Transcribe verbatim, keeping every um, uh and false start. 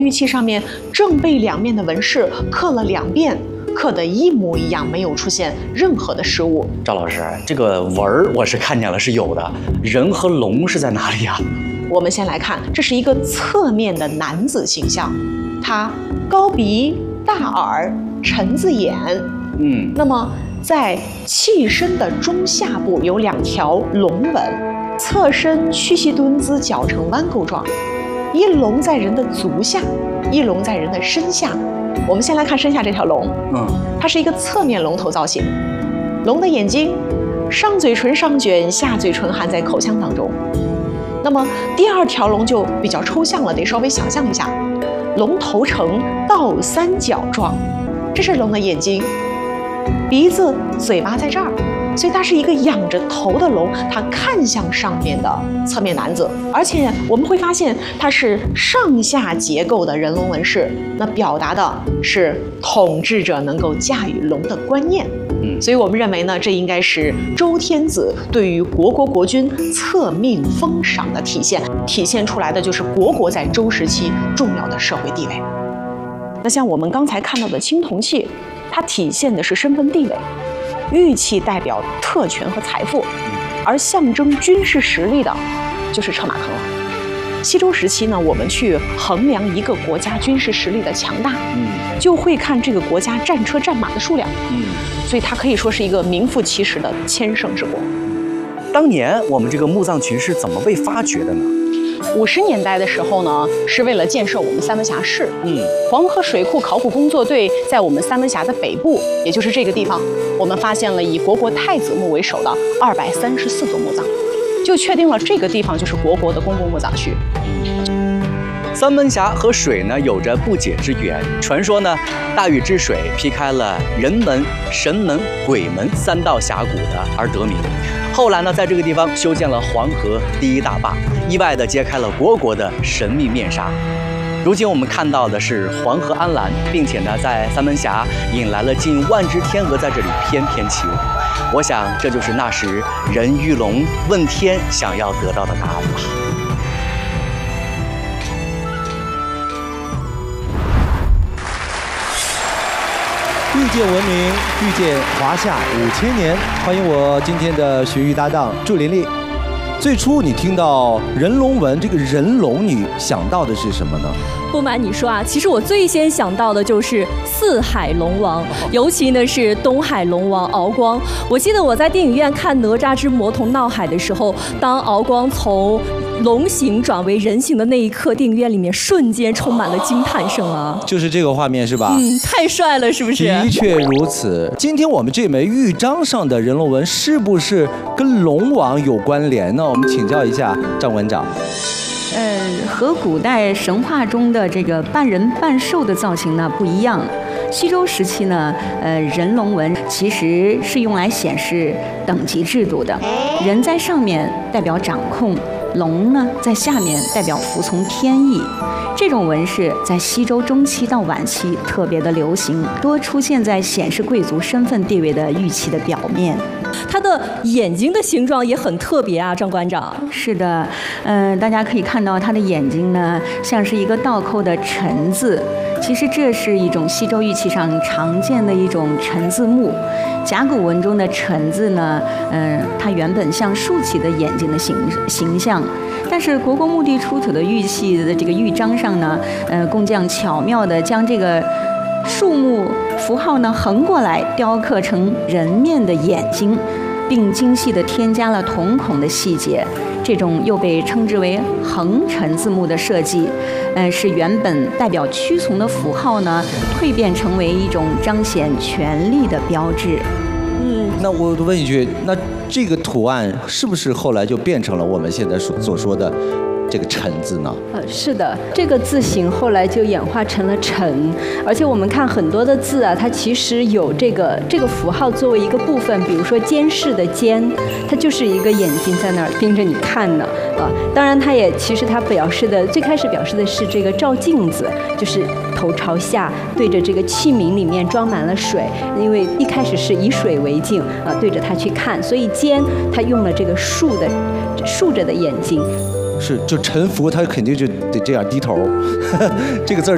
玉器上面正背两面的纹饰刻了两遍，刻得一模一样，没有出现任何的失误。 赵老师，这个纹儿我是看见了是有的，人和龙是在哪里呀？ 我们先来看，这是一个侧面的男子形象，他高鼻大耳，辰字眼。嗯，那么在器身的中下部有两条龙纹，侧身屈膝蹲姿，脚呈弯钩状。一龙在人的足下，一龙在人的身下。我们先来看身下这条龙，嗯，它是一个侧面龙头造型。龙的眼睛，上嘴唇上卷，下嘴唇含在口腔当中。那么第二条龙就比较抽象了，得稍微想象一下，龙头呈倒三角状，这是龙的眼睛，鼻子、嘴巴在这儿。所以它是一个仰着头的龙，它看向上面的侧面男子，而且我们会发现它是上下结构的人龙纹饰，那表达的是统治者能够驾驭龙的观念。嗯，所以我们认为呢，这应该是周天子对于国国国君册命封赏的体现，体现出来的就是国国在周时期重要的社会地位。那像我们刚才看到的青铜器，它体现的是身份地位。玉器代表特权和财富，而象征军事实力的，就是车马坑了。西周时期呢，我们去衡量一个国家军事实力的强大，嗯，就会看这个国家战车战马的数量，嗯，所以它可以说是一个名副其实的千乘之国。 当年我们这个墓葬群是怎么被发掘的呢？ 五十年代的时候呢，是为了建设我们三门峡市。嗯，黄河水库考古工作队在我们三门峡的北部，也就是这个地方，我们发现了以国国太子墓为首的二百三十四座墓葬，就确定了这个地方就是国国的公共墓葬区。 三门峡和水呢有着不解之缘，传说呢，大禹治水劈开了人门、神门、鬼门三道峡谷的而得名。后来呢，在这个地方修建了黄河第一大坝，意外地揭开了国国的神秘面纱。如今我们看到的是黄河安澜，并且呢，在三门峡引来了近万只天鹅在这里翩翩起舞。我想，这就是那时人与龙问天想要得到的答案吧。 遇见文明，遇见华夏五千年。欢迎我今天的学艺搭档祝琳琳。最初你听到人龙纹这个人龙，你想到的是什么呢？ 不瞒你说啊，其实我最先想到的就是四海龙王，尤其呢是东海龙王敖光。我记得我在电影院看《哪吒之魔童闹海》的时候，当敖光从龙形转为人形的那一刻，电影院里面瞬间充满了惊叹声啊！ 就是这个画面是吧？ 嗯，太帅了，是不是？ 的确如此。今天我们这枚玉章上的人龙纹是不是跟龙王有关联呢？我们请教一下张馆长。 呃，和古代神话中的这个半人半兽的造型呢不一样。西周时期呢，呃，人龙纹其实是用来显示等级制度的，人在上面代表掌控，龙呢在下面代表服从天意。这种纹饰在西周中期到晚期特别的流行，多出现在显示贵族身份地位的玉器的表面。 它的眼睛的形状也很特别啊，张馆长。 是的，嗯、呃，大家可以看到它的眼睛呢，像是一个倒扣的辰字。其实这是一种西周玉器上常见的一种辰字木。甲骨文中的辰字呢，嗯、呃，它原本像竖起的眼睛的形形象，但是国国墓地出土的玉器的这个玉章上呢，呃，工匠巧妙地将这个树木符号呢横过来雕刻成人面的眼睛，并精细地添加了瞳孔的细节。这种又被称之为横辰字幕的设计，呃，是原本代表屈从的符号呢，蜕变成为一种彰显权力的标志。 嗯，那我问一句，那这个图案是不是后来就变成了我们现在所所说的这个辰字呢？ 呃，是的，这个字形后来就演化成了辰，而且我们看很多的字啊，它其实有这个这个符号作为一个部分，比如说监视的监，它就是一个眼睛在那儿盯着你看呢啊。当然，它也其实它表示的最开始表示的是这个照镜子，就是头朝下对着这个器皿里面装满了水，因为一开始是以水为镜啊，对着它去看，所以监它用了这个竖的竖着的眼睛。 是，就臣服，他肯定就得这样低头。这个字儿